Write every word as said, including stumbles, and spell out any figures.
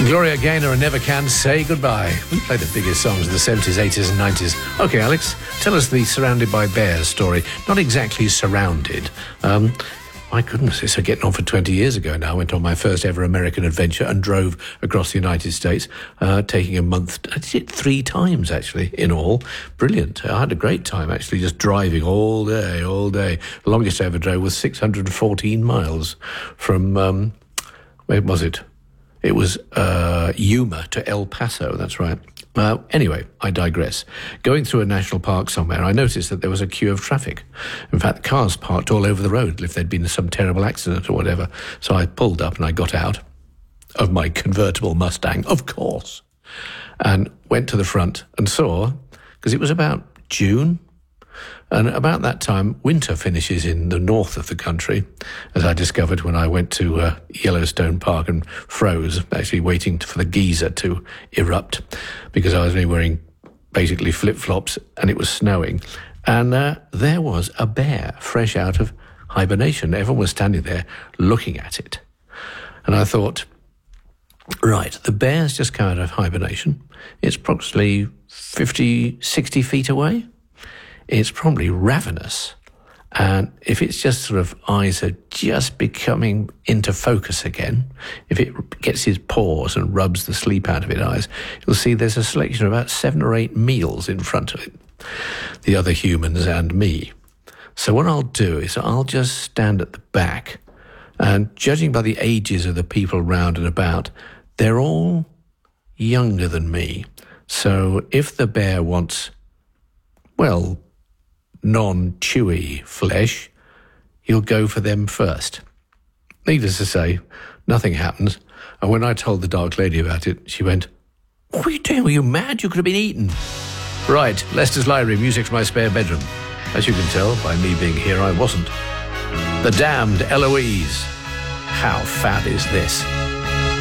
Gloria Gaynor and Never Can Say Goodbye. We play the biggest songs of the seventies, eighties and nineties. OK, Alex, tell us the Surrounded by Bears story. Not exactly surrounded. Um, my goodness, it's getting on for twenty years ago now. I went on my first ever American adventure and drove across the United States, uh, taking a month. I did it three times, actually, in all. Brilliant. I had a great time, actually, just driving all day, all day. The longest I ever drove was six hundred fourteen miles from, um, where was it? It was uh, Yuma to El Paso, that's right. Uh, anyway, I digress. Going through a national park somewhere, I noticed that there was a queue of traffic. In fact, cars parked all over the road if there'd been some terrible accident or whatever. So I pulled up and I got out of my convertible Mustang, of course, and went to the front and saw, because it was about June, and about that time, winter finishes in the north of the country, as I discovered when I went to uh, Yellowstone Park and froze, actually waiting for the geyser to erupt, because I was only wearing basically flip-flops and it was snowing. And uh, there was a bear fresh out of hibernation. Everyone was standing there looking at it. And I thought, right, the bear's just come out of hibernation. It's approximately fifty, sixty feet away. It's probably ravenous. And if it's just sort of eyes are just becoming into focus again, if it gets his paws and rubs the sleep out of its eyes, you'll see there's a selection of about seven or eight meals in front of it, the other humans and me. So what I'll do is I'll just stand at the back, and judging by the ages of the people round and about, they're all younger than me. So if the bear wants, well, non-chewy flesh, you'll go for them first. Needless to say, nothing happens. And when I told the Dark Lady about it, she went, "What are you doing? Were you mad? You could have been eaten." Right, Leicester's Library, music from my spare bedroom. As you can tell by me being here, I wasn't. The Damned, Eloise. How fab is this?